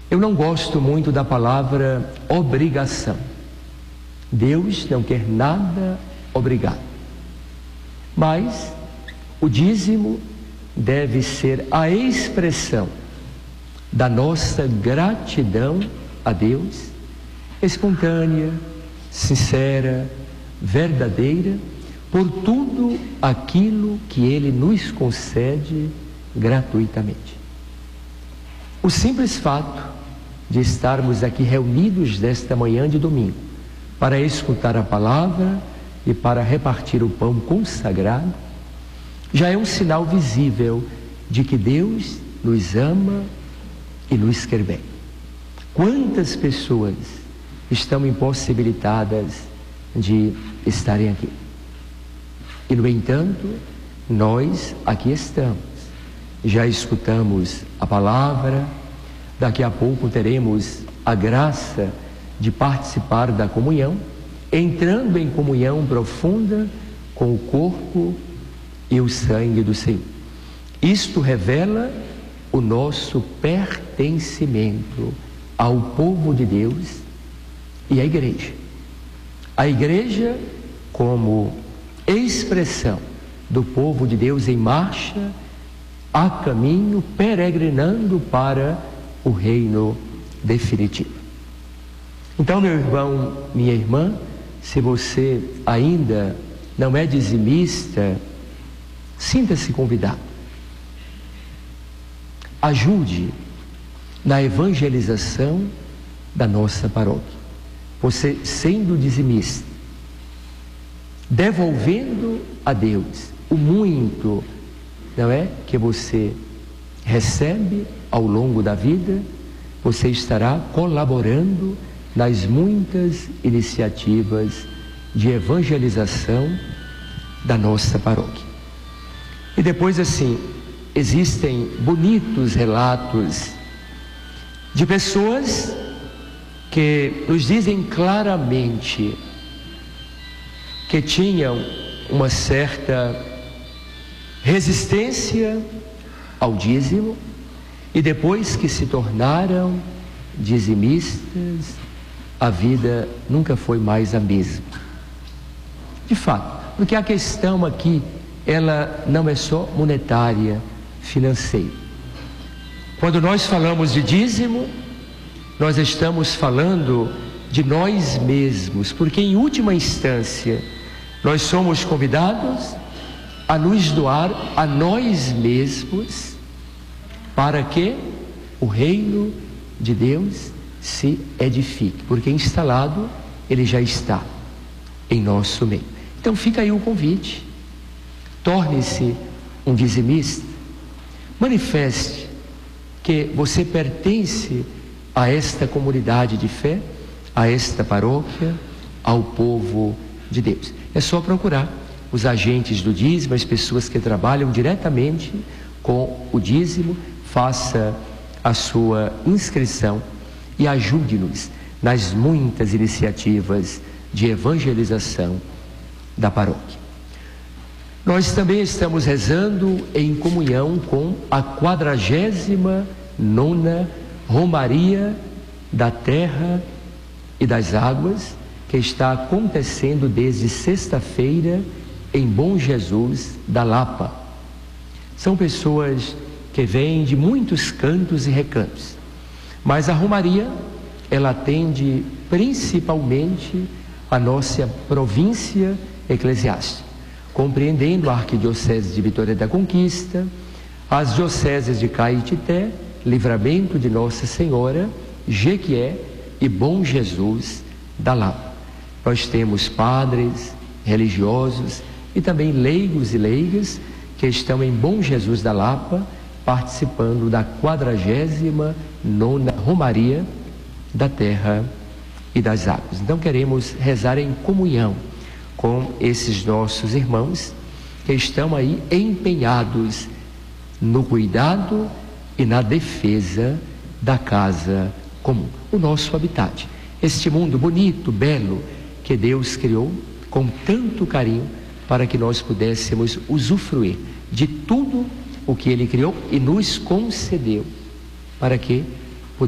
Eu não gosto muito da palavra obrigação. Deus não quer nada obrigado. Mas o dízimo deve ser a expressão da nossa gratidão a Deus, espontânea, sincera, verdadeira, por tudo aquilo que Ele nos concede gratuitamente. O simples fato de estarmos aqui reunidos nesta manhã de domingo para escutar a palavra e para repartir o pão consagrado já é um sinal visível de que Deus nos ama e nos quer bem. Quantas pessoas estão impossibilitadas de estarem aqui? E, no entanto, nós aqui estamos. Já escutamos a palavra, daqui a pouco teremos a graça de participar da comunhão, entrando em comunhão profunda com o corpo e o sangue do Senhor. Isto revela o nosso pertencimento ao povo de Deus e à igreja. A igreja como expressão do povo de Deus em marcha, a caminho, peregrinando para o reino definitivo. Então, meu irmão, minha irmã, se você ainda não é dizimista, sinta-se convidado. Ajude na evangelização da nossa paróquia. Você sendo dizimista, devolvendo a Deus o muito, não é, que você recebe ao longo da vida, você estará colaborando nas muitas iniciativas de evangelização da nossa paróquia. E depois, assim, existem bonitos relatos de pessoas que nos dizem claramente que tinham uma certa resistência ao dízimo e depois que se tornaram dizimistas, a vida nunca foi mais a mesma. De fato, porque a questão aqui, ela não é só monetária, financeira. Quando nós falamos de dízimo, nós estamos falando de nós mesmos, porque em última instância, nós somos convidados a nos doar a nós mesmos para que o reino de Deus se edifique, porque instalado ele já está em nosso meio. Então fica aí o convite, torne-se um dizimista, manifeste que você pertence a esta comunidade de fé, a esta paróquia, ao povo de Deus. É só procurar os agentes do dízimo, as pessoas que trabalham diretamente com o dízimo, faça a sua inscrição e ajude-nos nas muitas iniciativas de evangelização da paróquia. Nós também estamos rezando em comunhão com a 49ª Romaria da Terra e das Águas, que está acontecendo desde sexta-feira em Bom Jesus da Lapa. São pessoas que vêm de muitos cantos e recantos, mas a Romaria, ela atende principalmente a nossa província eclesiástica, compreendendo a Arquidiocese de Vitória da Conquista, as dioceses de Caetité, Livramento de Nossa Senhora, Jequié e Bom Jesus da Lapa. Nós temos padres, religiosos e também leigos e leigas que estão em Bom Jesus da Lapa, participando da 49ª Romaria da Terra e das Águas. Então queremos rezar em comunhão com esses nossos irmãos que estão aí empenhados no cuidado e na defesa da casa comum, o nosso habitat, este mundo bonito, belo, que Deus criou com tanto carinho para que nós pudéssemos usufruir de tudo o que Ele criou e nos concedeu, para que